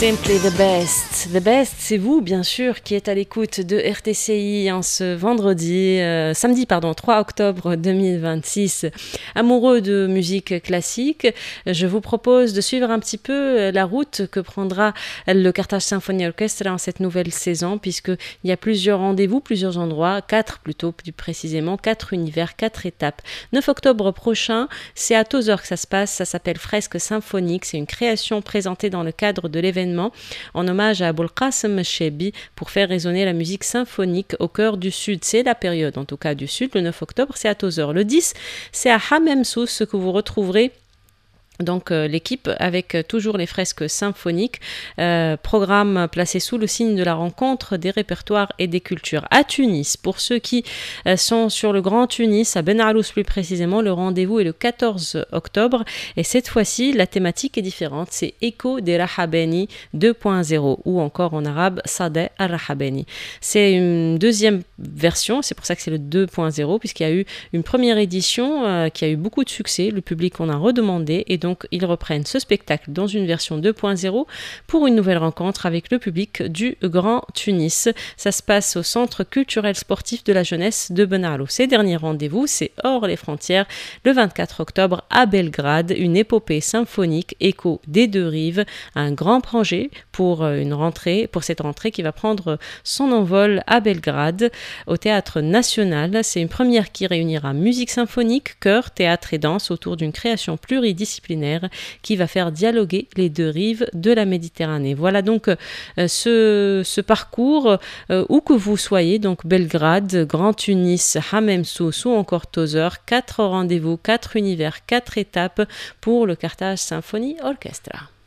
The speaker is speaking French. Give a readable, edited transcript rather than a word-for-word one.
Simply the best. The best, c'est vous, bien sûr, qui êtes à l'écoute de RTCI en ce samedi 3 octobre 2026. Amoureux de musique classique, je vous propose de suivre un petit peu la route que prendra le Carthage Symphony Orchestra en cette nouvelle saison, puisqu'il y a plusieurs rendez-vous, plusieurs endroits, 4 plutôt, plus précisément, 4 univers, 4 étapes. 9 octobre prochain, c'est à Tozeur que ça se passe, ça s'appelle Fresque symphonique, c'est une création présentée dans le cadre de l'événement en hommage à Aboul Qasim Chebi pour faire résonner la musique symphonique au cœur du Sud. C'est la période, en tout cas du Sud. Le 9 octobre, c'est à Tozeur. Le 10, c'est à Hamemsous, ce que vous retrouverez. Donc l'équipe avec toujours les fresques symphoniques, programme placé sous le signe de la rencontre des répertoires et des cultures. À Tunis, pour ceux qui sont sur le Grand Tunis, à Ben Arous plus précisément, le rendez-vous est le 14 octobre et cette fois-ci la thématique est différente, c'est Echo des Rahabani 2.0 ou encore en arabe Sadeh al-Rahabani. C'est une deuxième version, c'est pour ça que c'est le 2.0 puisqu'il y a eu une première édition qui a eu beaucoup de succès, le public en a redemandé et donc ils reprennent ce spectacle dans une version 2.0 pour une nouvelle rencontre avec le public du Grand Tunis. Ça se passe au Centre culturel sportif de la jeunesse de Ben Arous. Ces derniers rendez-vous, c'est hors les frontières, le 24 octobre à Belgrade, une épopée symphonique écho des deux rives, un grand projet pour cette rentrée qui va prendre son envol à Belgrade, au Théâtre National. C'est une première qui réunira musique symphonique, chœur, théâtre et danse autour d'une création pluridisciplinaire qui va faire dialoguer les deux rives de la Méditerranée. Voilà donc ce parcours, où que vous soyez, donc Belgrade, Grand Tunis, Hamemsous ou encore Tozeur, 4 rendez-vous, 4 univers, 4 étapes pour le Carthage Symphony Orchestra.